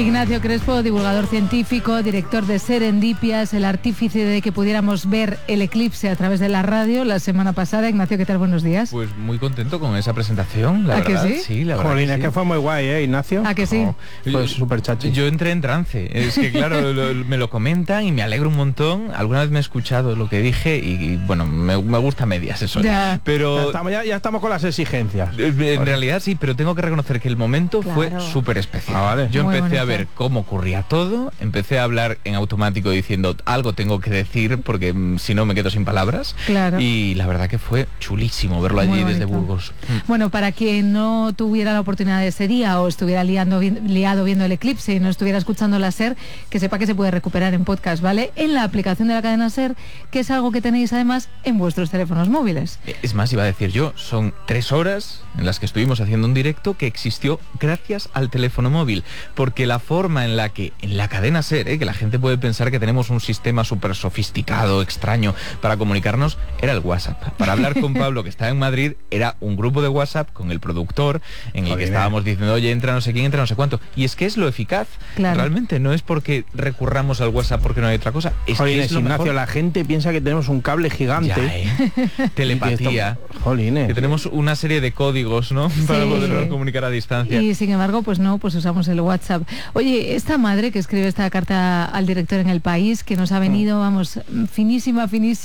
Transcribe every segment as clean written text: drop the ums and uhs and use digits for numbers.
Ignacio Crespo, divulgador científico, director de Serendipias, el artífice de que pudiéramos ver el eclipse a través de la radio la semana pasada. Ignacio, ¿qué tal? Buenos días. Pues muy contento con esa presentación, la verdad. ¿Que sí? Sí, la verdad. Jolín, que es sí. que fue muy guay, Ignacio. ¿A que sí? Fue súper chachi. Yo entré en trance. Es que claro, me lo comentan y me alegro un montón. Alguna vez me he escuchado lo que dije y bueno, me gusta medias eso. Ya. Pero Ya estamos con las exigencias. en realidad sí, pero tengo que reconocer que el momento fue Claro. súper especial. Vale. Yo Muy empecé a bonito. ver cómo ocurría todo, empecé a hablar en automático diciendo algo tengo que decir porque si no me quedo sin palabras. Claro. Y la verdad que fue chulísimo verlo Muy allí desde bonito. Burgos. Bueno, para quien no tuviera la oportunidad de ese día o estuviera liado viendo el eclipse y no estuviera escuchando la SER, que sepa que se puede recuperar en podcast, ¿vale? En la aplicación de la cadena SER, que es algo que tenéis además en vuestros teléfonos móviles. Es más, iba a decir yo, son 3 horas en las que estuvimos haciendo un directo que existió gracias al teléfono móvil, porque la forma en la que en la cadena SER, que la gente puede pensar que tenemos un sistema súper sofisticado, extraño para comunicarnos, era el WhatsApp. Para hablar con Pablo, que estaba en Madrid, era un grupo de WhatsApp con el productor en el que estábamos diciendo, oye, entra no sé quién, entra no sé cuánto. Y es que es lo eficaz. Claro. Realmente no es porque recurramos al WhatsApp porque no hay otra cosa, es Jolines, que es lo Ignacio, mejor. la gente piensa que tenemos un cable gigante. Ya, telepatía. Jolines. Que tenemos una serie de códigos, ¿no? Para podernos comunicar a distancia. Y sin embargo, pues no, pues usamos el WhatsApp. Oye, esta madre que escribe esta carta al director en El País, que nos ha venido, vamos, finísima,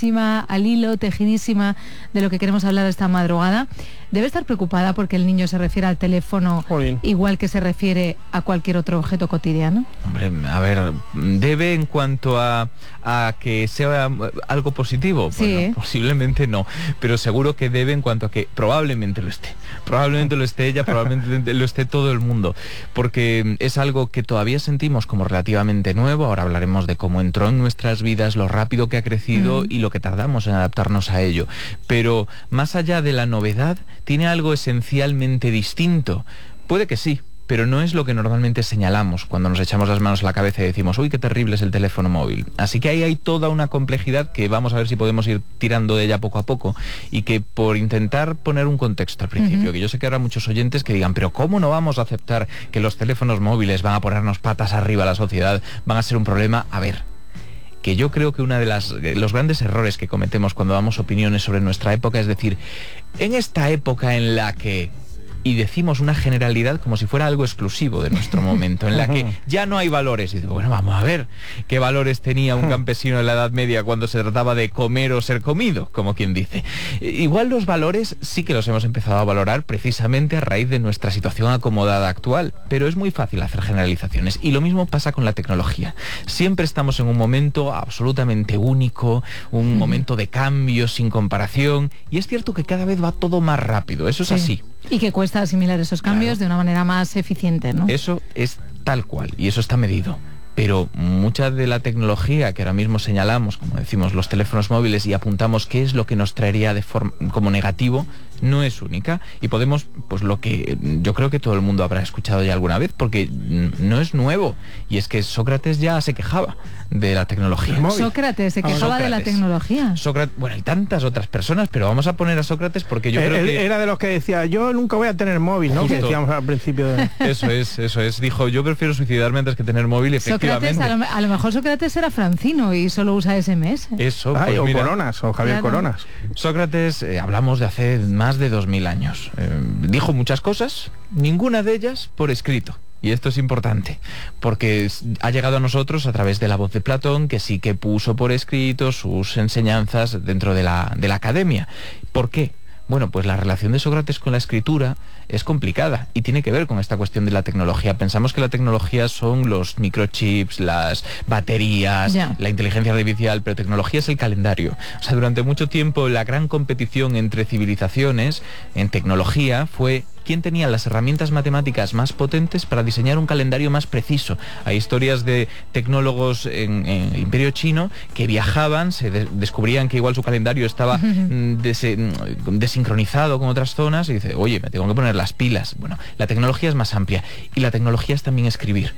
al hilo, tejidísima de lo que queremos hablar esta madrugada, debe estar preocupada porque el niño se refiere al teléfono Jolín. igual que se refiere a cualquier otro objeto cotidiano. Hombre, a ver, ¿debe en cuanto a que sea algo positivo? Sí. Bueno, posiblemente no, pero seguro que debe en cuanto a que probablemente lo esté. Probablemente lo esté ella, probablemente lo esté todo el mundo, porque es algo que todavía sentimos como relativamente nuevo. Ahora hablaremos de cómo entró en nuestras vidas, lo rápido que ha crecido y lo que tardamos en adaptarnos a ello. Pero más allá de la novedad, tiene algo esencialmente distinto. Puede que sí, pero no es lo que normalmente señalamos cuando nos echamos las manos a la cabeza y decimos, uy, qué terrible es el teléfono móvil. Así que ahí hay toda una complejidad que vamos a ver si podemos ir tirando de ella poco a poco, y que por intentar poner un contexto al principio, que yo sé que habrá muchos oyentes que digan, pero ¿cómo no vamos a aceptar que los teléfonos móviles van a ponernos patas arriba a la sociedad, van a ser un problema? A ver, que yo creo que uno de los grandes errores que cometemos cuando damos opiniones sobre nuestra época es decir, en esta época en la que... y decimos una generalidad como si fuera algo exclusivo de nuestro momento, en la que ya no hay valores. Y digo, bueno, vamos a ver qué valores tenía un campesino en la Edad Media cuando se trataba de comer o ser comido, como quien dice. Igual los valores sí que los hemos empezado a valorar precisamente a raíz de nuestra situación acomodada actual, pero es muy fácil hacer generalizaciones. Y lo mismo pasa con la tecnología. Siempre estamos en un momento absolutamente único, un momento de cambio sin comparación, y es cierto que cada vez va todo más rápido, eso es así. Y que cuesta asimilar esos cambios de una manera más eficiente, ¿no? Eso es tal cual, y eso está medido. Pero mucha de la tecnología que ahora mismo señalamos, como decimos, los teléfonos móviles, y apuntamos qué es lo que nos traería como negativo, no es única. Y podemos, pues lo que yo creo que todo el mundo habrá escuchado ya alguna vez, porque no es nuevo. Y es que Sócrates ya se quejaba de la tecnología. Sócrates se quejaba de la tecnología. Bueno, hay tantas otras personas, pero vamos a poner a Sócrates porque yo creo que... Era de los que decía, yo nunca voy a tener móvil, ¿no? Justo. Que decíamos al principio de... Eso es. Dijo, yo prefiero suicidarme antes que tener móvil, efectivamente. Sócrates, a lo mejor Sócrates era francino y solo usa SMS. Eso, Ay, pues o mira, Coronas, o Javier Claro. Coronas. Sócrates, hablamos de hace más de 2000 años. Dijo muchas cosas, ninguna de ellas por escrito. Y esto es importante, porque ha llegado a nosotros a través de la voz de Platón, que sí que puso por escrito sus enseñanzas dentro de la academia. ¿Por qué? Bueno, pues la relación de Sócrates con la escritura es complicada y tiene que ver con esta cuestión de la tecnología. Pensamos que la tecnología son los microchips, las baterías, la inteligencia artificial, pero tecnología es el calendario. O sea, durante mucho tiempo la gran competición entre civilizaciones en tecnología fue quién tenía las herramientas matemáticas más potentes para diseñar un calendario más preciso. Hay historias de tecnólogos en el Imperio Chino que viajaban, se descubrían que igual su calendario estaba desincronizado con otras zonas y dice, oye, me tengo que poner las pilas. Bueno, la tecnología es más amplia y la tecnología es también escribir.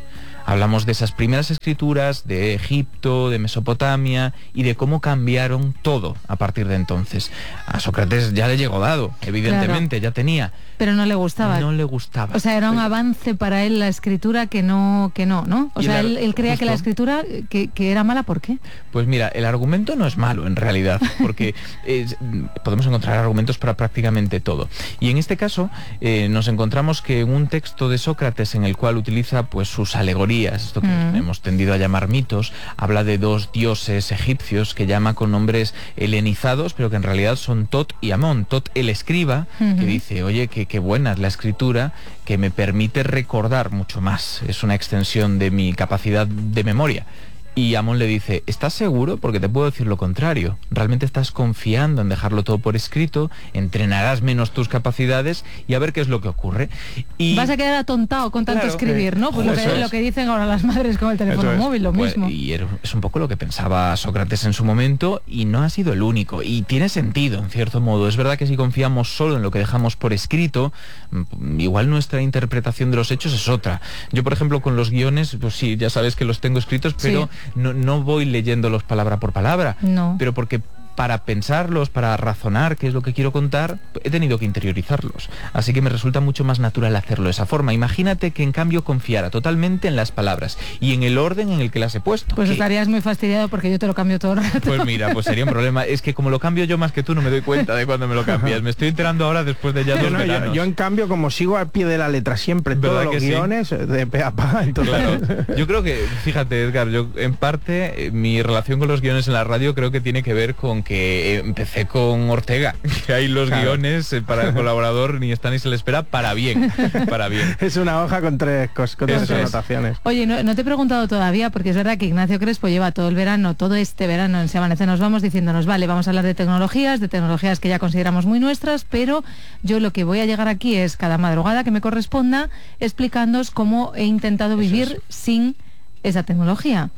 Hablamos de esas primeras escrituras, de Egipto, de Mesopotamia y de cómo cambiaron todo a partir de entonces. A Sócrates ya le llegó dado, evidentemente, ya tenía. Pero no le gustaba. No le gustaba. O sea, era un avance para él la escritura que no, ¿no? O sea, él creía que la escritura que era mala, ¿por qué? Pues mira, el argumento no es malo en realidad, porque podemos encontrar argumentos para prácticamente todo. Y en este caso nos encontramos que en un texto de Sócrates en el cual utiliza pues sus alegorías, esto que hemos tendido a llamar mitos, habla de dos dioses egipcios que llama con nombres helenizados, pero que en realidad son Tot y Amón. Tot, el escriba, que dice, oye, qué buena es la escritura, que me permite recordar mucho más. Es una extensión de mi capacidad de memoria. Y Amón le dice, ¿estás seguro? Porque te puedo decir lo contrario. Realmente estás confiando en dejarlo todo por escrito, entrenarás menos tus capacidades y a ver qué es lo que ocurre. Y vas a quedar atontado con tanto escribir, ¿no? Pues lo que dicen ahora las madres con el teléfono móvil, lo mismo. Y es un poco lo que pensaba Sócrates en su momento y no ha sido el único. Y tiene sentido, en cierto modo. Es verdad que si confiamos solo en lo que dejamos por escrito, igual nuestra interpretación de los hechos es otra. Yo, por ejemplo, con los guiones, pues sí, ya sabes que los tengo escritos, pero... Sí. No voy leyéndolos palabra por palabra, pero porque para pensarlos, para razonar qué es lo que quiero contar, he tenido que interiorizarlos. Así que me resulta mucho más natural hacerlo de esa forma. Imagínate que en cambio confiara totalmente en las palabras y en el orden en el que las he puesto. Pues estarías muy fastidiado porque yo te lo cambio todo el rato. Pues mira, pues sería un problema. Es que como lo cambio yo más que tú, no me doy cuenta de cuando me lo cambias. Me estoy enterando ahora después de ya 2 veranos. Yo en cambio, como sigo al pie de la letra siempre, todos los guiones de pe a pa, entonces... Claro. Yo creo que, fíjate, Edgar, yo en parte mi relación con los guiones en la radio creo que tiene que ver con que empecé con Ortega, que hay los guiones para el colaborador ni está ni se le espera para bien, para bien. Es una hoja con tres anotaciones. Oye, no te he preguntado todavía, porque es verdad que Ignacio Crespo lleva todo este verano en Se Amanece Nos Vamos diciéndonos, vale, vamos a hablar de tecnologías que ya consideramos muy nuestras, pero yo lo que voy a llegar aquí es cada madrugada que me corresponda explicándoos cómo he intentado vivir sin esa tecnología.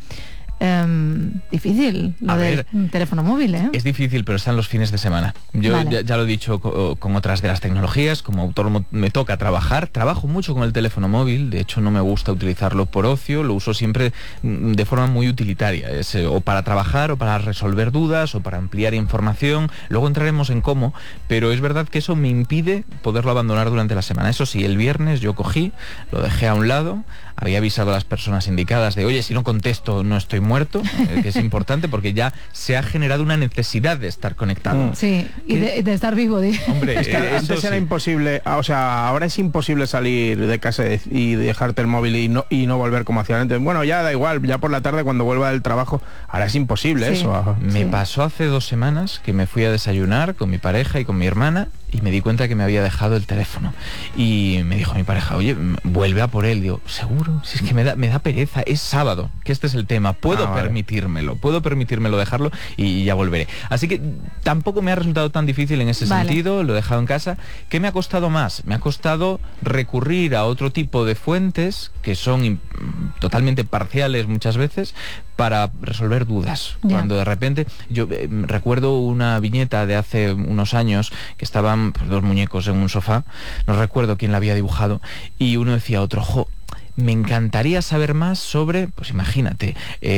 Difícil lo del teléfono móvil, ¿eh? Es difícil, pero están los fines de semana. Yo ya lo he dicho con otras de las tecnologías. Como autónomo me toca trabajo mucho con el teléfono móvil. De hecho, no me gusta utilizarlo por ocio, lo uso siempre de forma muy utilitaria, o para trabajar, o para resolver dudas, o para ampliar información. Luego entraremos en cómo, pero es verdad que eso me impide poderlo abandonar durante la semana. Eso sí, el viernes yo cogí, lo dejé a un lado, había avisado a las personas indicadas de, oye, si no contesto no estoy muerto, que es importante porque ya se ha generado una necesidad de estar conectado. Sí, y de estar vivo. Hombre, es que antes era imposible, o sea, ahora es imposible salir de casa y dejarte el móvil y no volver como hacía antes. Bueno, ya da igual, ya por la tarde cuando vuelva del trabajo, ahora es imposible eso. Me pasó hace 2 semanas que me fui a desayunar con mi pareja y con mi hermana y me di cuenta que me había dejado el teléfono. Y me dijo mi pareja, oye, vuelve a por él. Digo, ¿seguro? Si es que me da pereza, es sábado, que este es el tema, puedo permitírmelo dejarlo y ya volveré. Así que tampoco me ha resultado tan difícil en ese sentido, lo he dejado en casa. ¿Qué me ha costado más? Me ha costado recurrir a otro tipo de fuentes que son totalmente parciales muchas veces para resolver dudas. Cuando de repente, yo recuerdo una viñeta de hace unos años que estaban pues, 2 muñecos en un sofá, no recuerdo quién la había dibujado, y uno decía a otro, me encantaría saber más sobre, pues imagínate,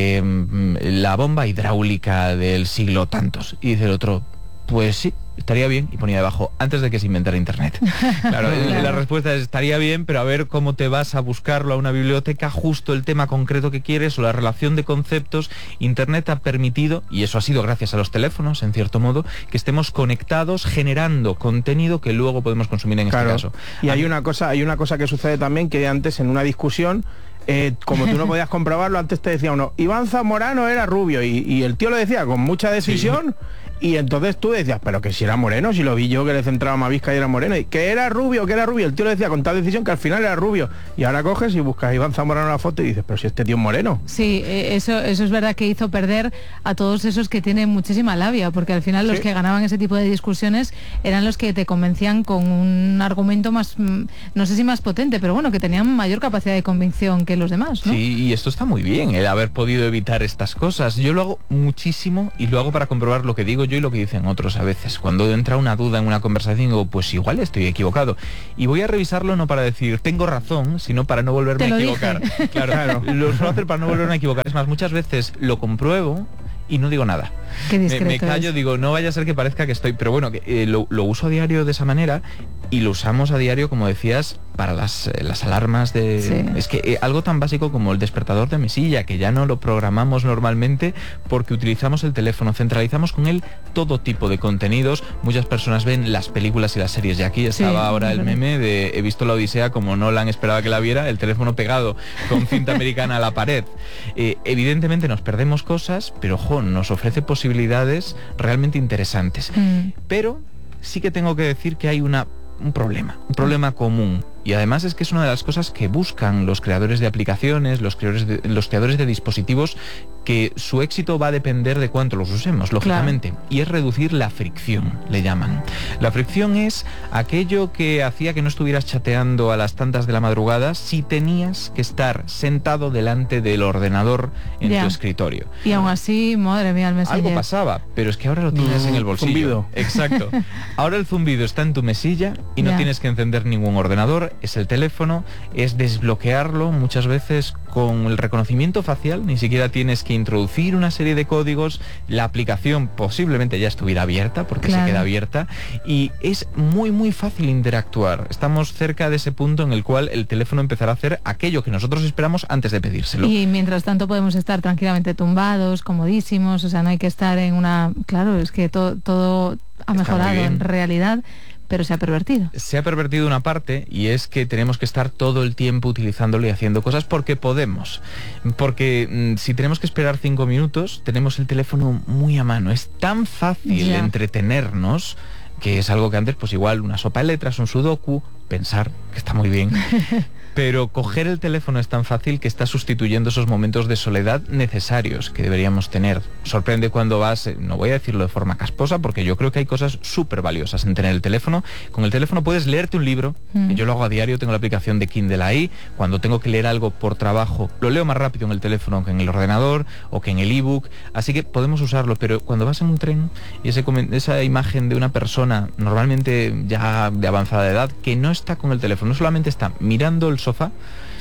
la bomba hidráulica del siglo tantos. Y dice el otro, pues sí, estaría bien, y ponía debajo, antes de que se inventara internet. Claro, la respuesta es, estaría bien, pero a ver cómo te vas a buscarlo a una biblioteca, justo el tema concreto que quieres o la relación de conceptos. Internet ha permitido, y eso ha sido gracias a los teléfonos, en cierto modo, que estemos conectados, generando contenido que luego podemos consumir en este caso. Y hay una cosa que sucede también, que antes en una discusión, como tú no podías comprobarlo, antes te decía uno, Iván Zamorano era rubio, y el tío lo decía con mucha decisión. Sí. Y entonces tú decías, pero que si era moreno, si lo vi yo que le centraba Mavisca y era moreno, y que era rubio. El tío le decía con tal decisión que al final era rubio. Y ahora coges y buscas a Iván Zamorano en la foto y dices, pero si este tío es moreno. Sí, eso es verdad que hizo perder a todos esos que tienen muchísima labia, porque al final los que ganaban ese tipo de discusiones eran los que te convencían con un argumento más, no sé si más potente, pero bueno, que tenían mayor capacidad de convicción que los demás, ¿no? Sí, y esto está muy bien, el haber podido evitar estas cosas. Yo lo hago muchísimo y lo hago para comprobar lo que digo. yo y lo que dicen otros a veces. Cuando entra una duda en una conversación, digo, pues igual estoy equivocado. Y voy a revisarlo no para decir, tengo razón, sino para no volverme a equivocar. Claro, lo suelo hacer para no volverme a equivocar. Es más, muchas veces lo compruebo y no digo nada. Qué discreto me callo, es. digo, no vaya a ser que parezca que estoy... Pero bueno, lo uso a diario de esa manera y lo usamos a diario, como decías, para las alarmas de... Sí. Es que algo tan básico como el despertador de mesilla, que ya no lo programamos normalmente porque utilizamos el teléfono, centralizamos con él todo tipo de contenidos. Muchas personas ven las películas y las series, y aquí estaba ahora el meme de he visto la Odisea como Nolan esperaba que la viera, el teléfono pegado con cinta americana a la pared. Evidentemente nos perdemos cosas, pero ojo, nos ofrece posibilidades realmente interesantes. Pero sí que tengo que decir que hay un problema común. Y además es que es una de las cosas que buscan los creadores de aplicaciones, los creadores de dispositivos, que su éxito va a depender de cuánto los usemos, lógicamente. Claro. Y es reducir la fricción, le llaman. La fricción es aquello que hacía que no estuvieras chateando a las tantas de la madrugada si tenías que estar sentado delante del ordenador en tu escritorio. Y aún así, madre mía, el Messenger. Algo pasaba, pero es que ahora lo tienes en el bolsillo. Zumbido. Exacto. Ahora el zumbido está en tu mesilla y no tienes que encender ningún ordenador. Es el teléfono, es desbloquearlo muchas veces con el reconocimiento facial, ni siquiera tienes que introducir una serie de códigos, la aplicación posiblemente ya estuviera abierta porque se queda abierta y es muy fácil interactuar. Estamos cerca de ese punto en el cual el teléfono empezará a hacer aquello que nosotros esperamos antes de pedírselo. Y mientras tanto podemos estar tranquilamente tumbados, comodísimos, o sea, no hay que estar en una... Claro, es que todo ha mejorado en realidad, pero se ha pervertido. Se ha pervertido una parte, y es que tenemos que estar todo el tiempo utilizándolo y haciendo cosas porque podemos. Porque si tenemos que esperar 5 minutos, tenemos el teléfono muy a mano. Es tan fácil entretenernos, que es algo que antes, pues igual, una sopa de letras, un sudoku, pensar que está muy bien. Pero coger el teléfono es tan fácil que está sustituyendo esos momentos de soledad necesarios que deberíamos tener. Sorprende cuando vas, no voy a decirlo de forma casposa, porque yo creo que hay cosas súper valiosas en tener el teléfono. Con el teléfono puedes leerte un libro, yo lo hago a diario, tengo la aplicación de Kindle ahí. Cuando tengo que leer algo por trabajo, lo leo más rápido en el teléfono que en el ordenador o que en el ebook, así que podemos usarlo. Pero cuando vas en un tren y esa imagen de una persona, normalmente ya de avanzada edad, que no está con el teléfono, no solamente está mirando el sofá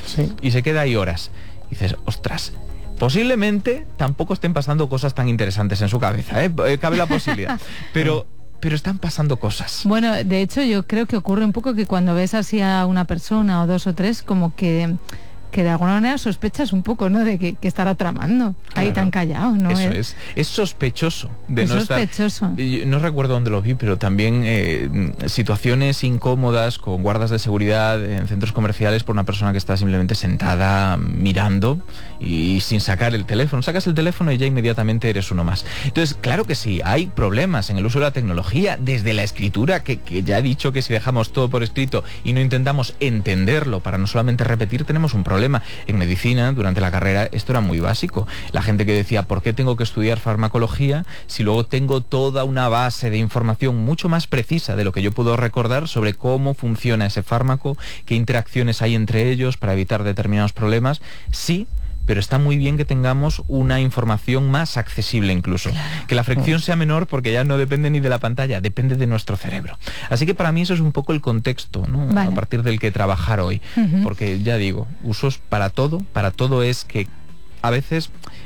y se queda ahí horas, y dices, ostras, posiblemente tampoco estén pasando cosas tan interesantes en su cabeza, cabe la posibilidad, pero están pasando cosas. Bueno, de hecho yo creo que ocurre un poco que cuando ves así a una persona o dos o tres, como que de alguna manera sospechas un poco, ¿no? De que estará tramando. Claro. Ahí tan callado, ¿no? Eso es sospechoso de no sospechoso. Estar... No recuerdo dónde lo vi, pero también situaciones incómodas con guardas de seguridad en centros comerciales por una persona que está simplemente sentada mirando y sin sacar el teléfono. Sacas el teléfono y ya inmediatamente eres uno más. Entonces, claro que sí, hay problemas en el uso de la tecnología, desde la escritura, que ya he dicho que si dejamos todo por escrito y no intentamos entenderlo para no solamente repetir, tenemos un problema. En medicina, durante la carrera, esto era muy básico. La gente que decía, ¿por qué tengo que estudiar farmacología si luego tengo toda una base de información mucho más precisa de lo que yo puedo recordar sobre cómo funciona ese fármaco, qué interacciones hay entre ellos para evitar determinados problemas? Sí, pero está muy bien que tengamos una información más accesible incluso. Claro. Que la fricción sea menor porque ya no depende ni de la pantalla, depende de nuestro cerebro. Así que para mí eso es un poco el contexto, ¿no? Vale. A partir del que trabajar hoy. Porque ya digo, usos para todo es que a veces...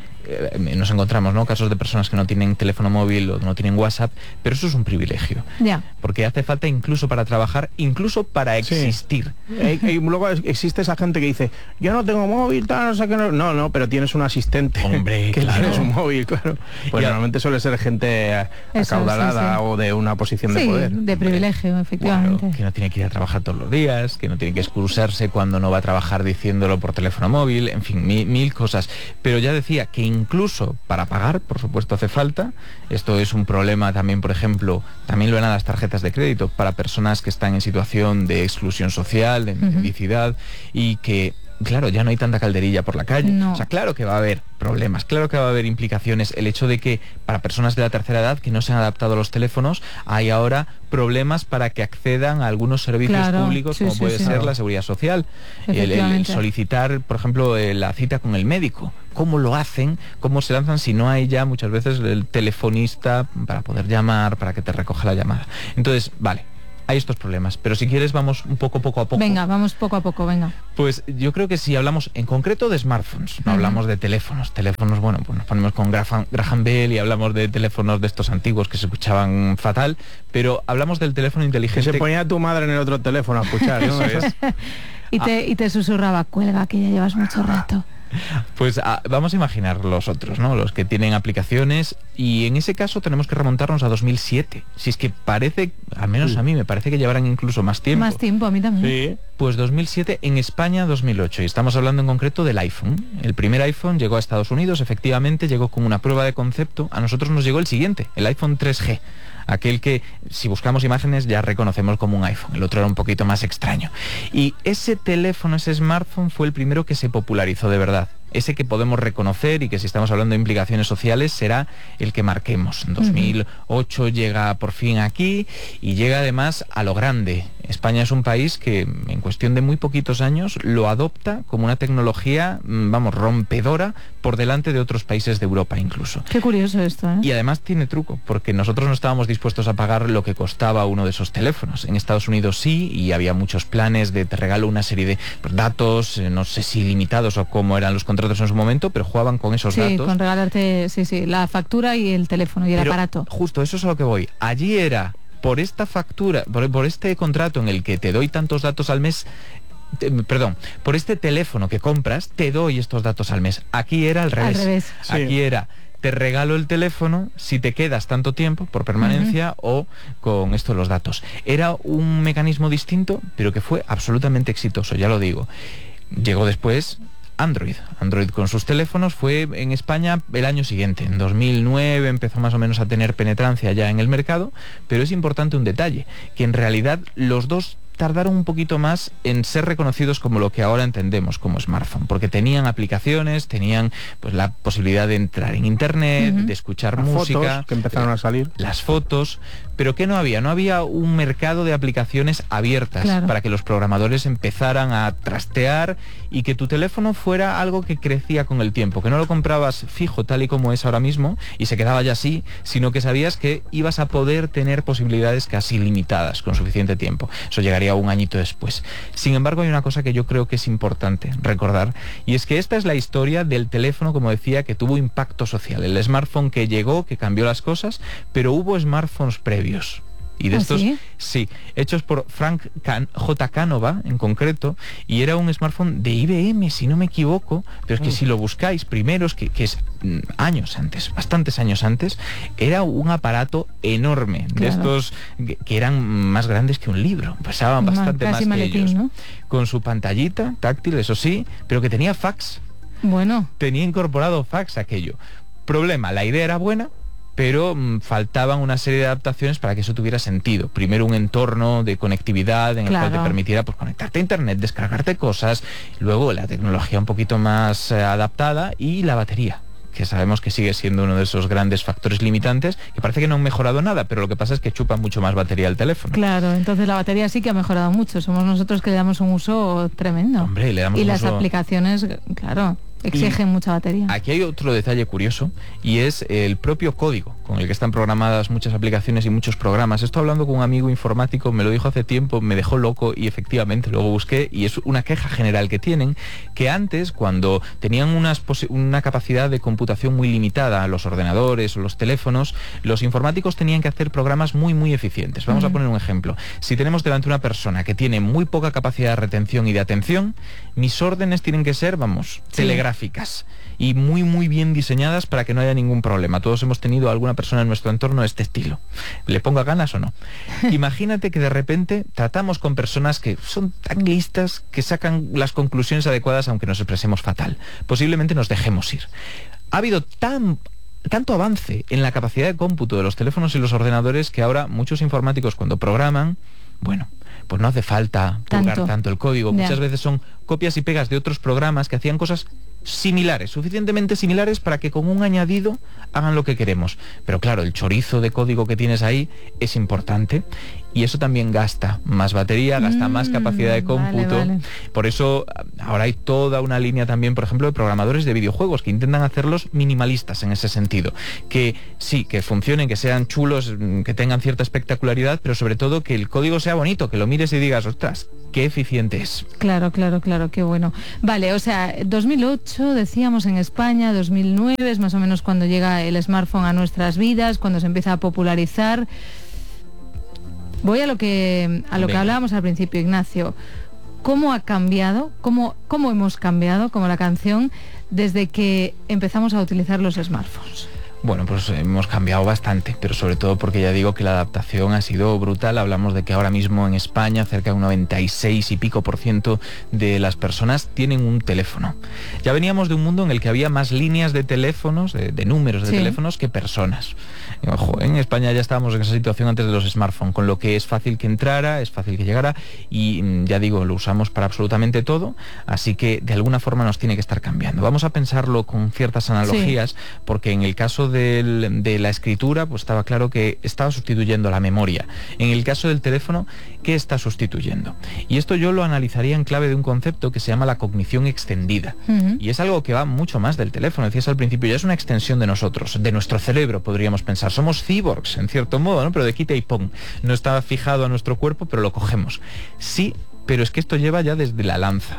nos encontramos, ¿no?, casos de personas que no tienen teléfono móvil o no tienen WhatsApp, pero eso es un privilegio. Porque hace falta incluso para trabajar, incluso para existir. Y luego existe esa gente que dice, yo no tengo móvil, tal, no sé qué. No, pero tienes un asistente. Hombre, que tienes un móvil, claro. Pues normalmente suele ser gente acaudalada o de una posición de poder. De privilegio, efectivamente. Bueno, que no tiene que ir a trabajar todos los días, que no tiene que excusarse cuando no va a trabajar diciéndolo por teléfono móvil, en fin, mil cosas. Pero ya decía que incluso para pagar, por supuesto, hace falta. Esto es un problema también, por ejemplo, también lo ven a las tarjetas de crédito para personas que están en situación de exclusión social, de mendicidad, y que claro, ya no hay tanta calderilla por la calle. No. O sea, claro que va a haber problemas, claro que va a haber implicaciones. El hecho de que para personas de la tercera edad que no se han adaptado a los teléfonos, hay ahora problemas para que accedan a algunos servicios públicos, como puede ser la seguridad social. El solicitar, por ejemplo, la cita con el médico. ¿Cómo lo hacen? ¿Cómo se lanzan si no hay ya muchas veces el telefonista para poder llamar, para que te recoja la llamada? Entonces, vale, hay estos problemas, pero si quieres vamos un poco a poco. Venga, vamos poco a poco, venga. Pues yo creo que si hablamos en concreto de smartphones, no hablamos de teléfonos, bueno, pues nos ponemos con Graham Bell y hablamos de teléfonos de estos antiguos que se escuchaban fatal, pero hablamos del teléfono inteligente. Que se ponía tu madre en el otro teléfono a escuchar, ¿no? Eso es. Y te susurraba, cuelga, que ya llevas mucho rato. Pues vamos a imaginar los otros, ¿no? Los que tienen aplicaciones, y en ese caso tenemos que remontarnos a 2007. Si es que parece, al menos a mí me parece que llevarán incluso más tiempo. Más tiempo, a mí también. Sí. Pues 2007, en España 2008, y estamos hablando en concreto del iPhone. El primer iPhone llegó a Estados Unidos, efectivamente, llegó como una prueba de concepto. A nosotros nos llegó el siguiente, el iPhone 3G. Aquel que, si buscamos imágenes, ya reconocemos como un iPhone. El otro era un poquito más extraño. Y ese teléfono, ese smartphone, fue el primero que se popularizó de verdad. Ese que podemos reconocer y que, si estamos hablando de implicaciones sociales, será el que marquemos. En 2008 llega por fin aquí, y llega además a lo grande. España es un país que en cuestión de muy poquitos años lo adopta como una tecnología, rompedora por delante de otros países de Europa incluso. Qué curioso esto, ¿eh? Y además tiene truco, porque nosotros no estábamos dispuestos a pagar lo que costaba uno de esos teléfonos. En Estados Unidos sí, y había muchos planes de te regalo una serie de datos, no sé si limitados o cómo eran los contratos en su momento, pero jugaban con esos datos. Sí, con regalarte, la factura y el teléfono y el aparato. Justo, eso es a lo que voy. Allí era, por esta factura, por este contrato en el que te doy tantos datos al mes, por este teléfono que compras, te doy estos datos al mes. Aquí era al revés. Al revés. Aquí era, te regalo el teléfono si te quedas tanto tiempo por permanencia o con esto los datos. Era un mecanismo distinto, pero que fue absolutamente exitoso, ya lo digo. Llegó después Android con sus teléfonos, fue en España el año siguiente, en 2009 empezó más o menos a tener penetrancia ya en el mercado, pero es importante un detalle, que en realidad los dos tardaron un poquito más en ser reconocidos como lo que ahora entendemos como smartphone, porque tenían aplicaciones, tenían pues la posibilidad de entrar en internet, de escuchar música, fotos que empezaron a salir, las fotos, pero que no había un mercado de aplicaciones abiertas para que los programadores empezaran a trastear y que tu teléfono fuera algo que crecía con el tiempo, que no lo comprabas fijo tal y como es ahora mismo y se quedaba ya así, sino que sabías que ibas a poder tener posibilidades casi limitadas con suficiente tiempo. Eso llegaría un añito después. Sin embargo, hay una cosa que yo creo que es importante recordar, y es que esta es la historia del teléfono, como decía, que tuvo impacto social. El smartphone que llegó, que cambió las cosas, pero hubo smartphones previos. Y de estos, sí, hechos por Frank J. Canova en concreto, y era un smartphone de IBM, si no me equivoco, pero es que si lo buscáis primero, que es años antes, bastantes años antes, era un aparato enorme, de estos que eran más grandes que un libro, pesaban bastante más que maletín, ellos, ¿no? Con su pantallita táctil, eso sí, pero que tenía fax. Bueno. Tenía incorporado fax aquello. Problema, la idea era buena, pero faltaban una serie de adaptaciones para que eso tuviera sentido. Primero, un entorno de conectividad en el cual te permitiera pues conectarte a internet, descargarte cosas, luego la tecnología un poquito más adaptada, y la batería, que sabemos que sigue siendo uno de esos grandes factores limitantes, que parece que no han mejorado nada, pero lo que pasa es que chupa mucho más batería el teléfono. Claro, entonces la batería sí que ha mejorado mucho, somos nosotros que le damos un uso tremendo. Hombre, le damos y un las uso... aplicaciones, claro, exigen mucha batería. Aquí hay otro detalle curioso, y es el propio código con el que están programadas muchas aplicaciones y muchos programas. Estoy hablando con un amigo informático, me lo dijo hace tiempo, me dejó loco, y efectivamente luego busqué, y es una queja general que tienen, que antes, cuando tenían una capacidad de computación muy limitada, los ordenadores o los teléfonos, los informáticos tenían que hacer programas muy muy eficientes. Vamos a poner un ejemplo. Si tenemos delante una persona que tiene muy poca capacidad de retención y de atención, mis órdenes tienen que ser, telegráficas y muy muy bien diseñadas para que no haya ningún problema. Todos hemos tenido alguna persona en nuestro entorno de este estilo. ¿Le ponga ganas o no? Imagínate que de repente tratamos con personas que son tan listas que sacan las conclusiones adecuadas aunque nos expresemos fatal. Posiblemente nos dejemos ir. Ha habido tanto avance en la capacidad de cómputo de los teléfonos y los ordenadores que ahora muchos informáticos, cuando programan, Bueno, pues no hace falta purgar tanto el código. Ya. Muchas veces son copias y pegas de otros programas que hacían cosas similares, suficientemente similares para que con un añadido hagan lo que queremos. Pero claro, el chorizo de código que tienes ahí es importante y eso también gasta más batería, gasta más capacidad de cómputo. Vale. Por eso ahora hay toda una línea también, por ejemplo, de programadores de videojuegos que intentan hacerlos minimalistas en ese sentido. Que sí, que funcionen, que sean chulos, que tengan cierta espectacularidad, pero sobre todo que el código sea bonito, que lo mires y digas, ostras, qué eficiente es. Claro, qué bueno. Vale, o sea, 2008 decíamos en España, 2009 es más o menos cuando llega el smartphone a nuestras vidas, cuando se empieza a popularizar. Voy a lo que hablábamos al principio, Ignacio. ¿Cómo ha cambiado? ¿Cómo hemos cambiado como la canción desde que empezamos a utilizar los smartphones? Bueno, pues hemos cambiado bastante, pero sobre todo porque ya digo que la adaptación ha sido brutal. Hablamos de que ahora mismo en España cerca de un 96 y pico % de las personas tienen un teléfono. Ya veníamos de un mundo en el que había más líneas de teléfonos, de números de teléfonos que personas. Y, ojo, en España ya estábamos en esa situación antes de los smartphones, con lo que es fácil que entrara, es fácil que llegara y ya digo, lo usamos para absolutamente todo, así que de alguna forma nos tiene que estar cambiando. Vamos a pensarlo con ciertas analogías, porque en el caso de la escritura, pues estaba claro que estaba sustituyendo la memoria. En el caso del teléfono, ¿qué está sustituyendo? Y esto yo lo analizaría en clave de un concepto que se llama la cognición extendida. Y es algo que va mucho más del teléfono. Decías al principio, ya es una extensión de nosotros, de nuestro cerebro, podríamos pensar. Somos cyborgs, en cierto modo, ¿no? Pero de quita y pon. No está fijado a nuestro cuerpo, pero lo cogemos. Sí, pero es que esto lleva ya desde la lanza.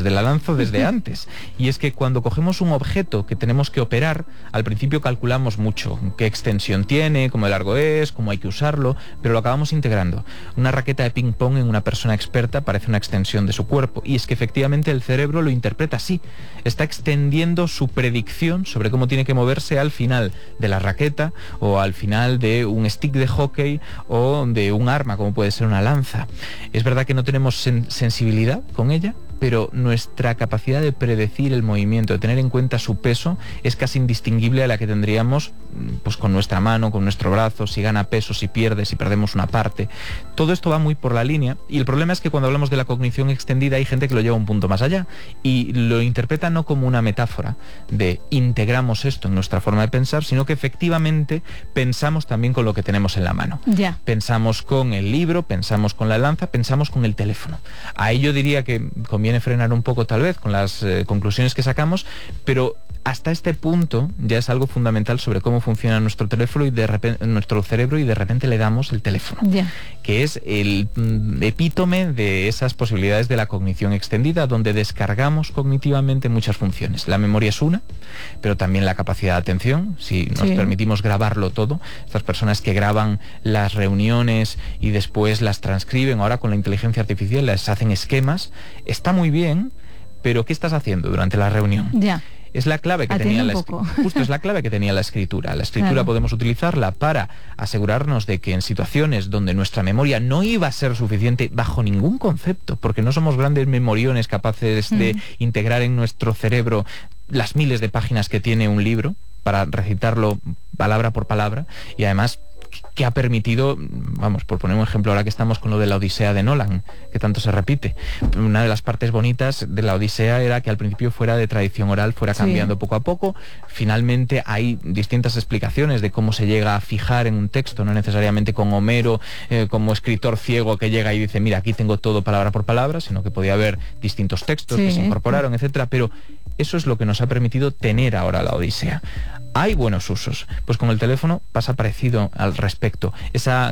Desde antes. Y es que cuando cogemos un objeto que tenemos que operar, al principio calculamos mucho qué extensión tiene, cómo de largo es, cómo hay que usarlo, pero lo acabamos integrando. Una raqueta de ping pong en una persona experta parece una extensión de su cuerpo, y es que efectivamente el cerebro lo interpreta así. Está extendiendo su predicción sobre cómo tiene que moverse al final de la raqueta o al final de un stick de hockey o de un arma como puede ser una lanza. Es verdad que no tenemos sensibilidad con ella, pero nuestra capacidad de predecir el movimiento, de tener en cuenta su peso, es casi indistinguible a la que tendríamos pues con nuestra mano, con nuestro brazo, si gana peso, si pierde, si perdemos una parte. Todo esto va muy por la línea, y el problema es que cuando hablamos de la cognición extendida hay gente que lo lleva un punto más allá y lo interpreta no como una metáfora de integramos esto en nuestra forma de pensar, sino que efectivamente pensamos también con lo que tenemos en la mano. Ya. Pensamos con el libro, pensamos con la lanza, pensamos con el teléfono. Ahí yo diría que conviene frenar un poco tal vez con las conclusiones que sacamos, pero hasta este punto ya es algo fundamental sobre cómo funciona nuestro teléfono y de repente, nuestro cerebro, y de repente le damos el teléfono, que es el epítome de esas posibilidades de la cognición extendida, donde descargamos cognitivamente muchas funciones. La memoria es una, pero también la capacidad de atención, si nos permitimos grabarlo todo. Estas personas que graban las reuniones y después las transcriben, ahora con la inteligencia artificial les hacen esquemas, está muy bien, pero ¿qué estás haciendo durante la reunión? Es la clave que tenía justo es la clave que tenía la escritura. La escritura podemos utilizarla para asegurarnos de que en situaciones donde nuestra memoria no iba a ser suficiente bajo ningún concepto, porque no somos grandes memoriones capaces de integrar en nuestro cerebro las miles de páginas que tiene un libro para recitarlo palabra por palabra, y además que ha permitido, vamos, por poner un ejemplo, ahora que estamos con lo de la Odisea de Nolan, que tanto se repite, una de las partes bonitas de la Odisea era que al principio fuera de tradición oral, fuera cambiando poco a poco. Finalmente hay distintas explicaciones de cómo se llega a fijar en un texto, no necesariamente con Homero como escritor ciego que llega y dice, mira, aquí tengo todo palabra por palabra, sino que podía haber distintos textos que se incorporaron, etcétera, pero eso es lo que nos ha permitido tener ahora la Odisea. Hay buenos usos, pues con el teléfono pasa parecido al respecto. Esa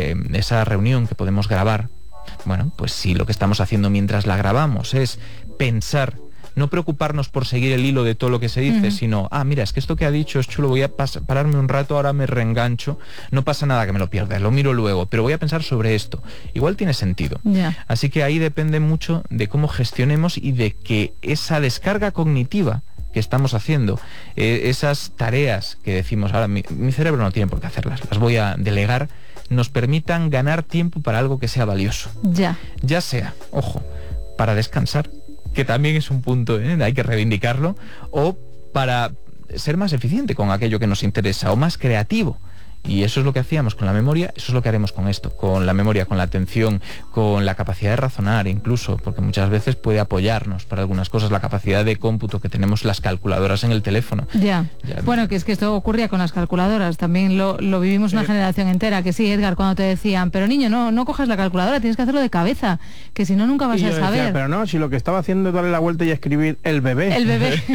reunión que podemos grabar, bueno, pues si lo que estamos haciendo mientras la grabamos es pensar, no preocuparnos por seguir el hilo de todo lo que se dice, sino, mira, es que esto que ha dicho es chulo, voy a pararme un rato, ahora me reengancho, no pasa nada que me lo pierda, lo miro luego, pero voy a pensar sobre esto. Igual tiene sentido. Así que ahí depende mucho de cómo gestionemos y de que esa descarga cognitiva que estamos haciendo, esas tareas que decimos, ahora mi cerebro no tiene por qué hacerlas, las voy a delegar, nos permitan ganar tiempo para algo que sea valioso. Ya sea, ojo, para descansar, que también es un punto, hay que reivindicarlo, o para ser más eficiente con aquello que nos interesa, o más creativo. Y eso es lo que hacíamos con la memoria, eso es lo que haremos con esto, con la memoria, con la atención, con la capacidad de razonar incluso, porque muchas veces puede apoyarnos para algunas cosas, la capacidad de cómputo que tenemos las calculadoras en el teléfono. Ya. Bueno, que es que esto ocurría con las calculadoras, también lo vivimos una generación entera, que sí, Edgar, cuando te decían, pero niño, no cojas la calculadora, tienes que hacerlo de cabeza, que si no nunca vas a saber. Decía, pero no, si lo que estaba haciendo es darle la vuelta y escribir el bebé. El bebé.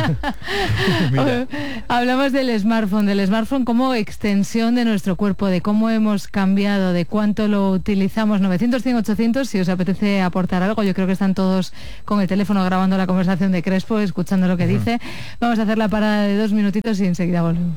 Hablamos del smartphone como extensión de nuestro cuerpo, de cómo hemos cambiado, de cuánto lo utilizamos. 900, 100, 800, si os apetece aportar algo. Yo creo que están todos con el teléfono grabando la conversación de Crespo, escuchando lo que dice. Vamos a hacer la parada de 2 minutitos y enseguida volvemos.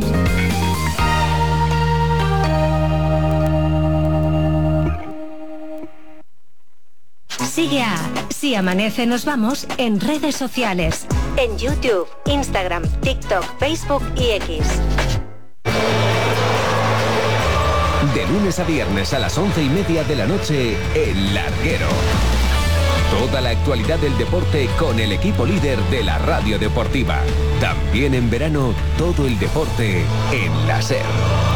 Sigue a Si Amanece Nos Vamos en redes sociales, en YouTube, Instagram, TikTok, Facebook y X. De lunes a viernes a las 11:30 de la noche, El Larguero. Toda la actualidad del deporte con el equipo líder de la radio deportiva. También en verano, todo el deporte en la SER.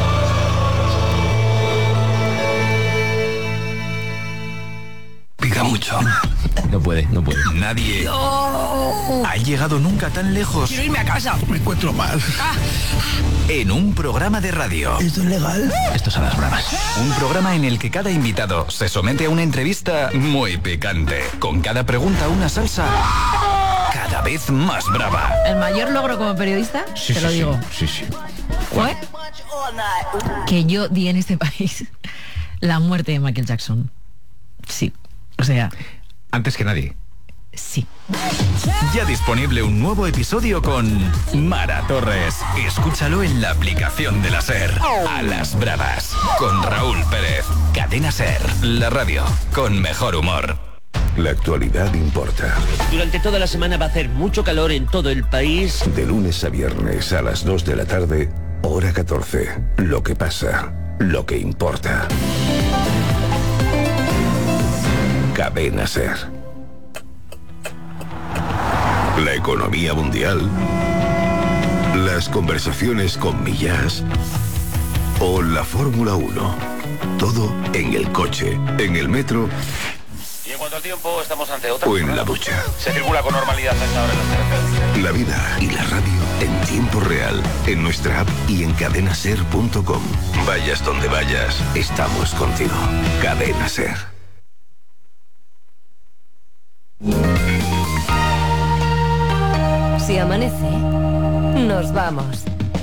Pica mucho. No puede. Nadie ha llegado nunca tan lejos. Quiero irme a casa. Me encuentro mal. En un programa de radio. ¿Esto es legal? Esto es a las bravas. Un programa en el que cada invitado se somete a una entrevista muy picante. Con cada pregunta una salsa cada vez más brava. El mayor logro como periodista, te lo digo. Sí. Fue que yo di en este país la muerte de Michael Jackson. Sí. O sea, Antes que nadie. sí. Ya disponible un nuevo episodio con Mara Torres. Escúchalo en la aplicación de la SER. A las bravas. Con Raúl Pérez. Cadena SER. La radio con mejor humor. La actualidad importa. Durante toda la semana va a hacer mucho calor en todo el país. De lunes a viernes a las 2 de la tarde, hora 14. Lo que pasa, lo que importa. Cadena SER. La economía mundial, las conversaciones con Millás o la Fórmula 1. Todo en el coche, en el metro. Y en cuanto al tiempo, estamos ante otra. O en la ducha. Se circula con normalidad a esta hora en las carreteras. La vida y la radio en tiempo real, en nuestra app y en cadenaser.com. Vayas donde vayas, estamos contigo. Cadena SER. Si amanece, nos vamos.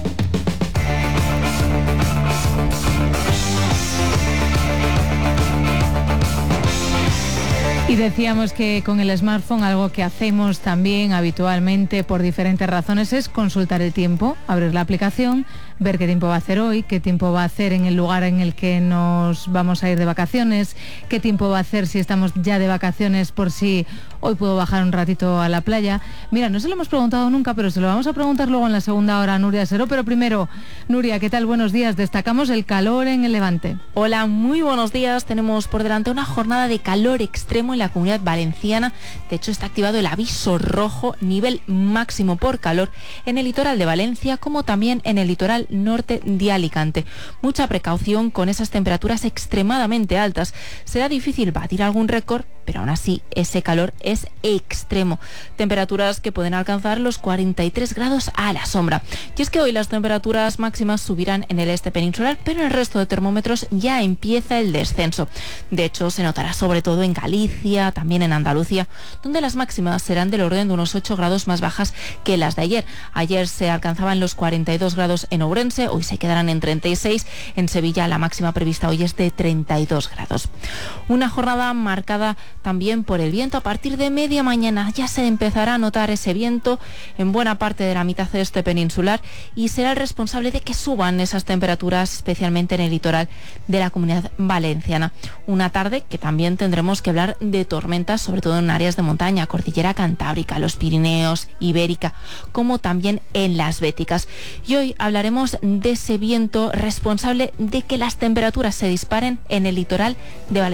Y decíamos que con el smartphone algo que hacemos también habitualmente por diferentes razones es consultar el tiempo, abrir la aplicación, ver qué tiempo va a hacer hoy, qué tiempo va a hacer en el lugar en el que nos vamos a ir de vacaciones, qué tiempo va a hacer si estamos ya de vacaciones por si hoy puedo bajar un ratito a la playa. Mira, no se lo hemos preguntado nunca, pero se lo vamos a preguntar luego en la segunda hora a Nuria Seró. Pero primero, Nuria, ¿qué tal? Buenos días. Destacamos el calor en el Levante. Hola, muy buenos días. Tenemos por delante una jornada de calor extremo en la Comunidad Valenciana. De hecho, está activado el aviso rojo, nivel máximo por calor, en el litoral de Valencia, como también en el litoral norte de Alicante. Mucha precaución con esas temperaturas extremadamente altas. Será difícil batir algún récord, pero aún así ese calor es extremo. Temperaturas que pueden alcanzar los 43 grados a la sombra. Y es que hoy las temperaturas máximas subirán en el este peninsular, pero en el resto de termómetros ya empieza el descenso. De hecho, se notará sobre todo en Galicia, también en Andalucía, donde las máximas serán del orden de unos 8 grados más bajas que las de ayer. Ayer se alcanzaban los 42 grados en Ourense, hoy se quedarán en 36. En Sevilla la máxima prevista hoy es de 32 grados. Una jornada marcada también por el viento. A partir de media mañana ya se empezará a notar ese viento en buena parte de la mitad este peninsular y será el responsable de que suban esas temperaturas, especialmente en el litoral de la Comunidad Valenciana. Una tarde que también tendremos que hablar de tormentas, sobre todo en áreas de montaña, Cordillera Cantábrica, los Pirineos, Ibérica, como también en las Béticas. Y hoy hablaremos de ese viento responsable de que las temperaturas se disparen en el litoral de Valencia.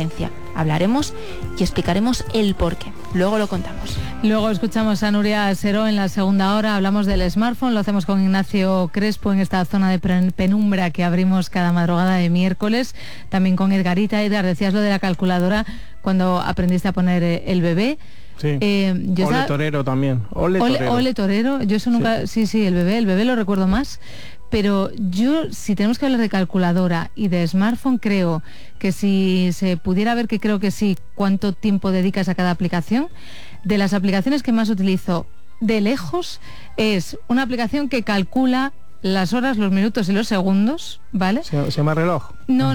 hablaremos y explicaremos el porqué. Luego lo contamos. Luego escuchamos a Nuria Seró en la segunda hora, hablamos del smartphone, lo hacemos con Ignacio Crespo en esta zona de penumbra que abrimos cada madrugada de miércoles, también con Edgarita. Edgar, decías lo de la calculadora cuando aprendiste a poner el bebé. Sí. Ole torero también. Ole torero. Yo eso nunca... Sí, el bebé lo recuerdo más. Pero yo, si tenemos que hablar de calculadora y de smartphone, creo que si se pudiera ver, que creo que sí, cuánto tiempo dedicas a cada aplicación, de las aplicaciones que más utilizo de lejos es una aplicación que calcula las horas, los minutos y los segundos, ¿vale? ¿Se llama reloj? No.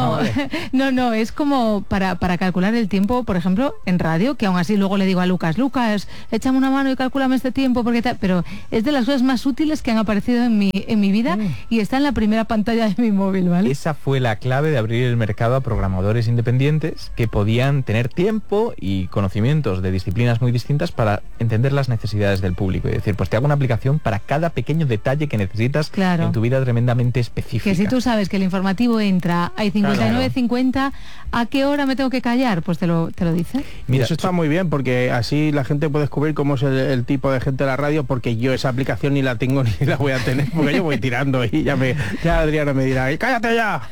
No, es como para calcular el tiempo, por ejemplo, en radio, que aún así luego le digo a Lucas, échame una mano y cálculame este tiempo, porque pero es de las cosas más útiles que han aparecido en mi vida y está en la primera pantalla de mi móvil, ¿vale? Esa fue la clave de abrir el mercado a programadores independientes que podían tener tiempo y conocimientos de disciplinas muy distintas para entender las necesidades del público y decir, pues te hago una aplicación para cada pequeño detalle que necesitas en tu vida tremendamente específica. Que si tú sabes que el informativo entra a 59:50, ¿a qué hora me tengo que callar? Pues te lo dice. Mira, eso está muy bien, porque así la gente puede descubrir cómo es el tipo de gente de la radio, porque yo esa aplicación ni la tengo ni la voy a tener, porque yo voy tirando y ya Adriana me dirá, ¡cállate ya!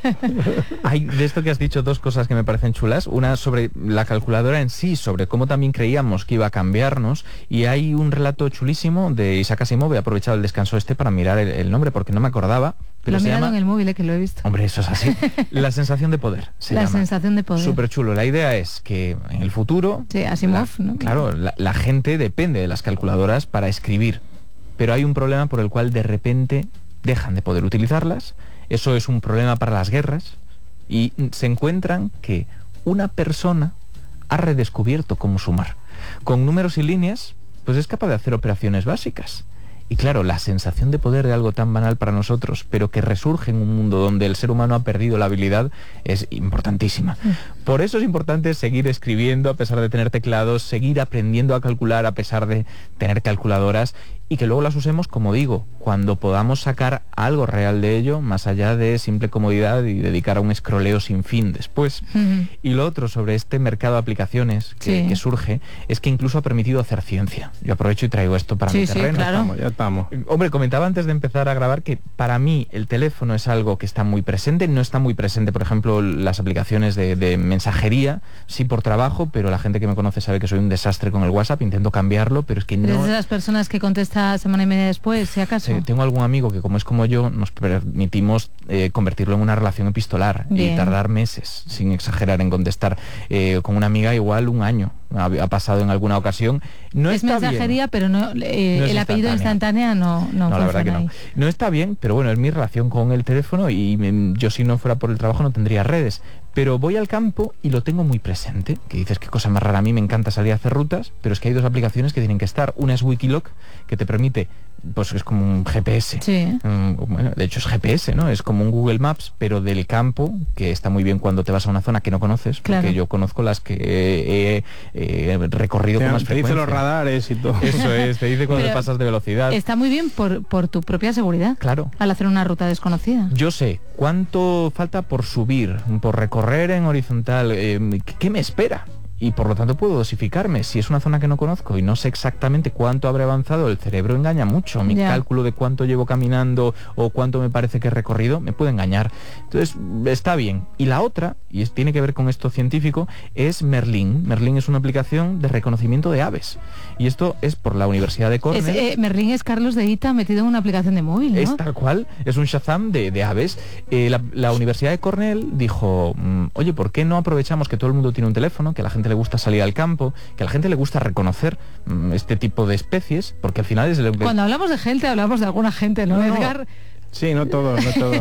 Hay de esto que has dicho dos cosas que me parecen chulas. Una sobre la calculadora en sí, sobre cómo también creíamos que iba a cambiarnos, y hay un relato chulísimo de Isaac Asimov. He aprovechado el descanso para mirar el nombre porque no me acordaba. Pero lo he se mirado llama... en el móvil, que lo he visto. Hombre, eso es así. La sensación de poder. Sensación de poder. Súper chulo. La idea es que en el futuro... Sí, Asimov, ¿no? Claro, la gente depende de las calculadoras para escribir. Pero hay un problema por el cual de repente dejan de poder utilizarlas. Eso es un problema para las guerras. Y se encuentran que una persona ha redescubierto cómo sumar. Con números y líneas, pues es capaz de hacer operaciones básicas. Y claro, la sensación de poder de algo tan banal para nosotros, pero que resurge en un mundo donde el ser humano ha perdido la habilidad, es importantísima. Por eso es importante seguir escribiendo a pesar de tener teclados, seguir aprendiendo a calcular a pesar de tener calculadoras, y que luego las usemos, como digo, cuando podamos sacar algo real de ello, más allá de simple comodidad y dedicar a un escroleo sin fin después. Y lo otro sobre este mercado de aplicaciones que surge, es que incluso ha permitido hacer ciencia. Yo aprovecho y traigo esto para mi terreno. Claro. Ya estamos. Hombre, comentaba antes de empezar a grabar que para mí el teléfono es algo que está muy presente. No está muy presente, por ejemplo, las aplicaciones de mensajería, sí por trabajo, pero la gente que me conoce sabe que soy un desastre con el WhatsApp. Intento cambiarlo, pero es que no... ¿Eres de las personas que contestan semana y media después, si acaso? Sí, tengo algún amigo que, como es como yo, nos permitimos convertirlo en una relación epistolar. Bien. Y tardar meses, sin exagerar, en contestar. Con una amiga igual un año ha pasado en alguna ocasión. No es está mensajería, bien, pero no, el apellido instantánea no la verdad que no. No está bien, pero bueno, es mi relación con el teléfono, y yo, si no fuera por el trabajo, no tendría redes. Pero voy al campo y lo tengo muy presente. Que dices, qué cosa más rara. A mí me encanta salir a hacer rutas, pero es que hay dos aplicaciones que tienen que estar. Una es Wikiloc, que te permite, pues es como un GPS. Sí. Bueno, de hecho es GPS, ¿no? Es como un Google Maps, pero del campo, que está muy bien cuando te vas a una zona que no conoces, claro. Porque yo conozco las que he recorrido con más frecuencia. Te dice los radares y todo. Eso es, te dice cuando te pasas de velocidad. Está muy bien por tu propia seguridad. Claro. Al hacer una ruta desconocida. Yo sé cuánto falta por subir, por recorrer en horizontal, ¿qué me espera? Y por lo tanto puedo dosificarme. Si es una zona que no conozco y no sé exactamente cuánto habré avanzado, el cerebro engaña mucho. Mi cálculo de cuánto llevo caminando o cuánto me parece que he recorrido me puede engañar. Entonces, está bien. Y la otra, y tiene que ver con esto científico, es Merlin. Merlin es una aplicación de reconocimiento de aves. Y esto es por la Universidad de Cornell. Merlin es Carlos de Ita metido en una aplicación de móvil, ¿no? Es tal cual, es un Shazam de aves. La Universidad de Cornell dijo, oye, ¿por qué no aprovechamos que todo el mundo tiene un teléfono, que la gente le gusta salir al campo, que a la gente le gusta reconocer este tipo de especies? Porque al final es... Cuando hablamos de gente, hablamos de alguna gente, ¿no, Edgar? Sí, no todo.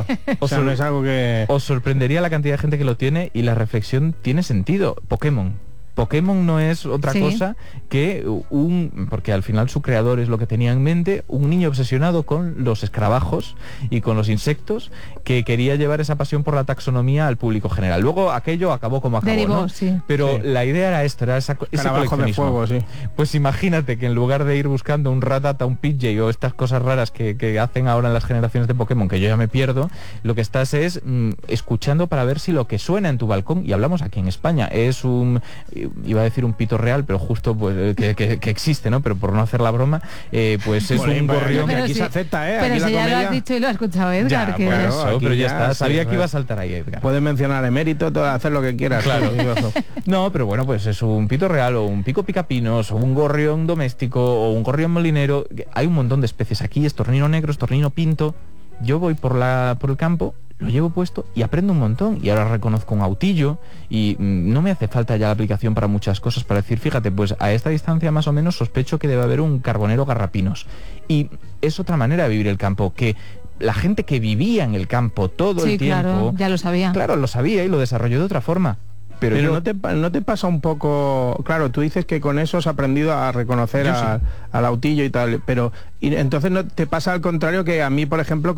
O sea, no es algo que... Os sorprendería la cantidad de gente que lo tiene, y la reflexión tiene sentido. Pokémon. Pokémon no es otra cosa que porque al final su creador es lo que tenía en mente, un niño obsesionado con los escarabajos y con los insectos, que quería llevar esa pasión por la taxonomía al público general. Luego aquello acabó como acabó, derivó, ¿no? sí. Pero la idea era esto, era ese coleccionismo. De fuego, sí. Pues imagínate que en lugar de ir buscando un Rattata, un Pidgey o estas cosas raras que hacen ahora en las generaciones de Pokémon, que yo ya me pierdo, lo que estás es escuchando para ver si lo que suena en tu balcón, y hablamos aquí en España, es iba a decir un pito real, pero justo pues que existe, ¿no? Pero por no hacer la broma, pues es un gorrión. Que aquí se acepta, Pero aquí si ya lo has dicho y lo ha escuchado Edgar. Ya, bueno, eso, pero ya está. Sabía sí, que iba a saltar ahí, Edgar. Puedes mencionar emérito, hacer lo que quieras. Claro. No, pero bueno, pues es un pito real o un pico picapinos o un gorrión doméstico o un gorrión molinero. Hay un montón de especies aquí, estornino negro, estornino pinto. Yo voy por el campo, lo llevo puesto y aprendo un montón, y ahora reconozco un autillo y no me hace falta ya la aplicación para muchas cosas, para decir, fíjate, pues a esta distancia más o menos sospecho que debe haber un carbonero garrapinos. Y es otra manera de vivir el campo, que la gente que vivía en el campo todo el tiempo, claro, ya lo sabía. Claro, lo sabía y lo desarrolló de otra forma. Pero ¿no te pasa un poco? Claro, tú dices que con eso has aprendido a reconocer al autillo y tal, pero entonces no te pasa al contrario, que a mí, por ejemplo,